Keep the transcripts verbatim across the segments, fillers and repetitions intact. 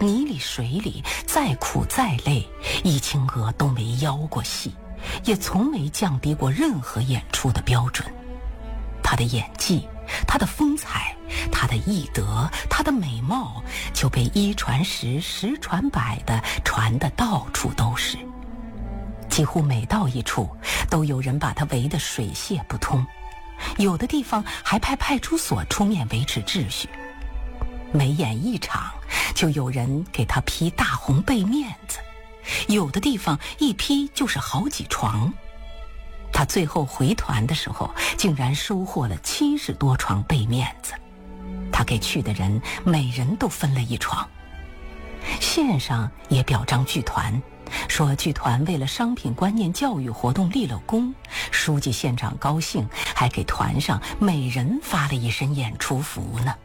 泥里水里，再苦再累，易清娥都没邀过戏，也从没降低过任何演出的标准。她的演技，她的风采，她的艺德，她的美貌，就被一传十，十传百的传得到处都是。几乎每到一处，都有人把她围得水泄不通，有的地方还派派出所出面维持秩序。每演一场，就有人给她披大红被面子，有的地方一披就是好几床。他最后回团的时候，竟然收获了七十多床被面子。他给去的人每人都分了一床。线上也表彰剧团，说剧团为了商品观念教育活动立了功，书记县长高兴，还给团上每人发了一身演出服呢。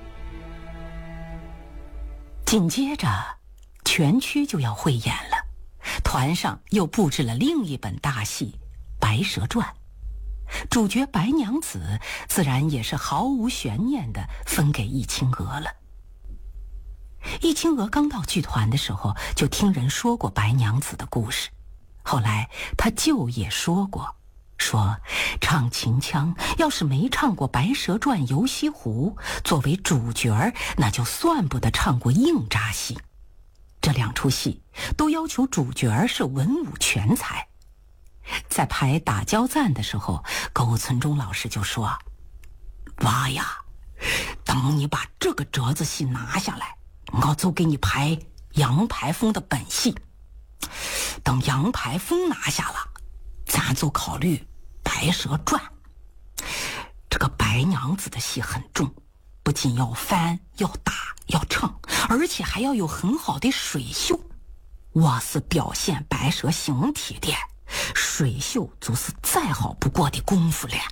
紧接着全区就要汇演了，团上又布置了另一本大戏《白蛇传》，主角白娘子自然也是毫无悬念地分给易清娥了。易清娥刚到剧团的时候，就听人说过白娘子的故事，后来她舅也说过，说唱秦腔要是没唱过《白蛇传》《游西湖》，作为主角那就算不得唱过硬扎戏。这两出戏都要求主角是文武全才。在排打交赞的时候，苟存忠老师就说：娃呀，等你把这个折子戏拿下来，我就给你排杨排风的本戏。等杨排风拿下了，咱就考虑白蛇传。这个白娘子的戏很重，不仅要翻要打要唱，而且还要有很好的水袖。我是表现白蛇形体的，水袖就是再好不过的功夫了。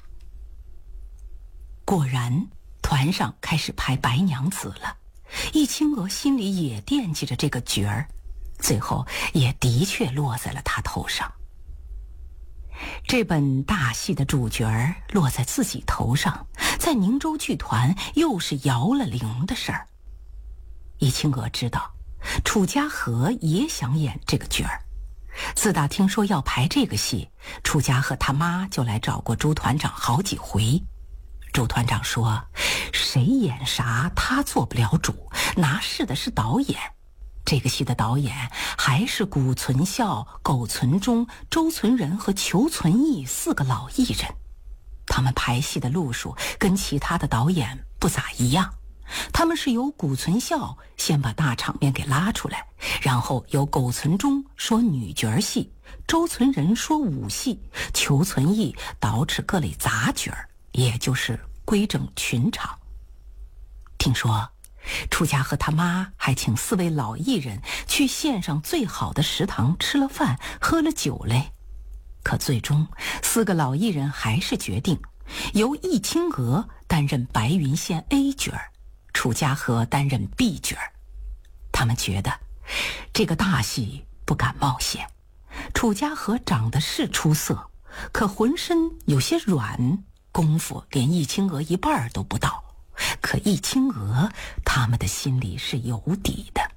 果然团上开始排白娘子了，易清娥心里也惦记着这个角儿，最后也的确落在了她头上。这本大戏的主角儿落在自己头上，在宁州剧团又是摇了铃的事儿。易清娥知道楚家和也想演这个角儿，自打听说要排这个戏，楚家和他妈就来找过朱团长好几回。朱团长说，谁演啥他做不了主，拿事的是导演。这个戏的导演还是古存孝、苟存忠、周存仁和裘存义四个老艺人。他们排戏的路数跟其他的导演不咋一样，他们是由古存孝先把大场面给拉出来，然后由苟存忠说女角戏，周存仁说武戏，裘存义捯饬各类杂角，也就是规整群场。听说楚家和他妈还请四位老艺人去县上最好的食堂吃了饭喝了酒嘞，可最终四个老艺人还是决定由易清娥担任白云县 A 角，楚家和担任 B 角。他们觉得这个大戏不敢冒险，楚家和长得是出色，可浑身有些软，功夫连易清娥一半都不到。可易清娥他们的心里是有底的。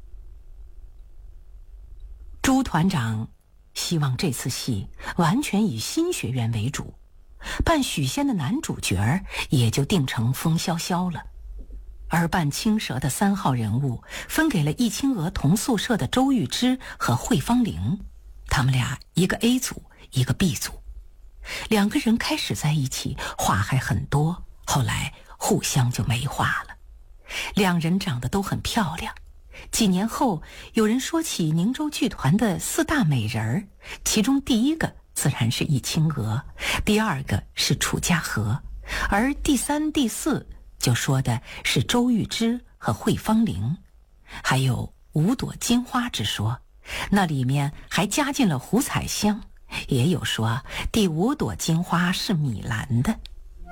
朱团长希望这次戏完全以新学院为主，扮许仙的男主角也就定成风萧萧了，而扮青蛇的三号人物分给了易清娥同宿舍的周玉芝和惠芳玲，他们俩一个 A 组一个 B 组。两个人开始在一起，话还很多，后来互相就没话了。两人长得都很漂亮，几年后有人说起宁州剧团的四大美人儿，其中第一个自然是易清娥，第二个是楚家和，而第三第四就说的是周玉芝和惠芳玲。还有五朵金花之说，那里面还加进了胡彩香，也有说第五朵金花是米兰的。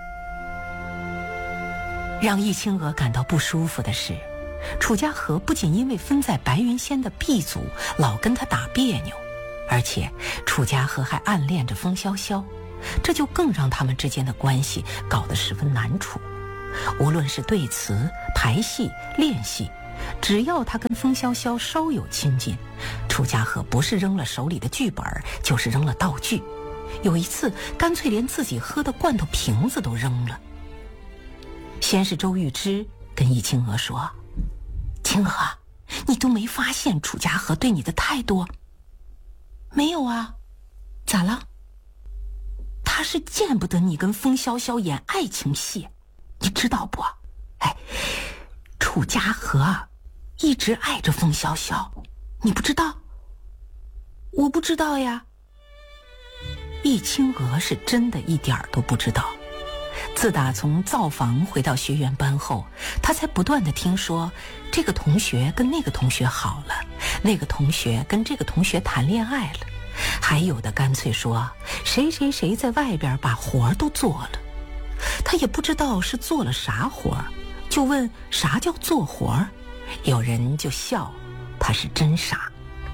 让易清娥感到不舒服的是，楚家和不仅因为分在白云仙的 B 组老跟他打别扭，而且楚家和还暗恋着风萧萧，这就更让他们之间的关系搞得十分难处。无论是对词、排戏、练戏， 只要他跟风萧萧稍有亲近，楚家河不是扔了手里的剧本，就是扔了道具。有一次干脆连自己喝的罐头瓶子都扔了。先是周玉芝跟易清娥说：“清娥，你都没发现楚家河对你的态度？”“没有啊，咋了？”“他是见不得你跟风萧萧演爱情戏，你知道不？哎，楚家河一直爱着风萧萧，你不知道？”“我不知道呀。”易清娥是真的一点儿都不知道。自打从造房回到学员班后，他才不断地听说这个同学跟那个同学好了，那个同学跟这个同学谈恋爱了，还有的干脆说谁谁谁在外边把活儿都做了。他也不知道是做了啥活儿，就问啥叫做活儿，有人就笑他是真傻。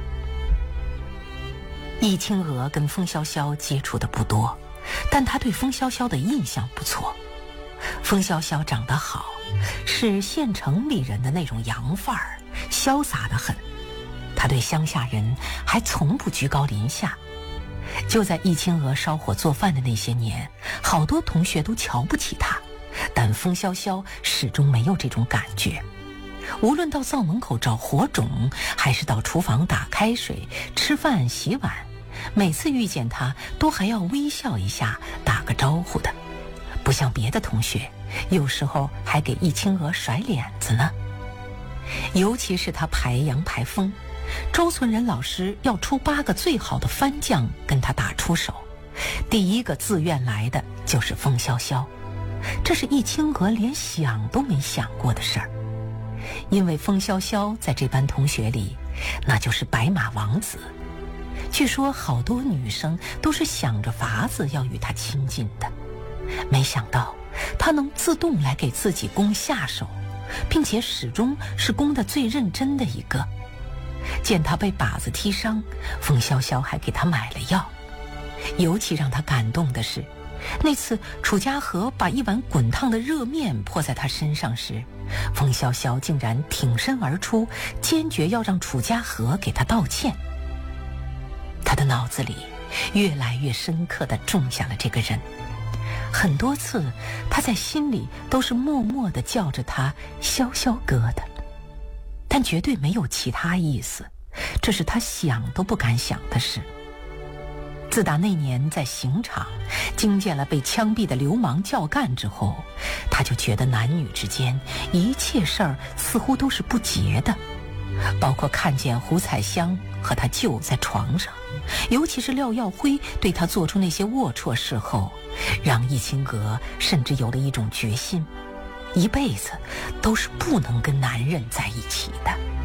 易清娥跟风萧萧接触的不多，但他对风萧萧的印象不错。风萧萧长得好，是县城里人的那种洋范儿，潇洒得很。他对乡下人还从不居高临下。就在易清娥烧火做饭的那些年，好多同学都瞧不起他，但风萧萧始终没有这种感觉。无论到灶门口找火种，还是到厨房打开水、吃饭洗碗，每次遇见他都还要微笑一下，打个招呼的。不像别的同学，有时候还给易清娥甩脸子呢。尤其是他排羊排风，周存仁老师要出八个最好的番将跟他打出手，第一个自愿来的就是风萧萧。这是易清娥连想都没想过的事儿。因为风萧萧在这班同学里那就是白马王子，据说好多女生都是想着法子要与他亲近的。没想到他能自动来给自己攻下手，并且始终是攻得最认真的一个。见他被靶子踢伤，风萧萧还给他买了药。尤其让他感动的是，那次楚家河把一碗滚烫的热面泼在他身上时，风萧萧竟然挺身而出，坚决要让楚家河给他道歉。他的脑子里越来越深刻地种下了这个人。很多次他在心里都是默默地叫着他萧萧哥的，但绝对没有其他意思，这是他想都不敢想的事。自打那年在刑场惊见了被枪毙的流氓教干之后，他就觉得男女之间一切事儿似乎都是不洁的，包括看见胡彩香和他舅在床上，尤其是廖耀辉对他做出那些龌龊事后，让易清娥甚至有了一种决心，一辈子都是不能跟男人在一起的。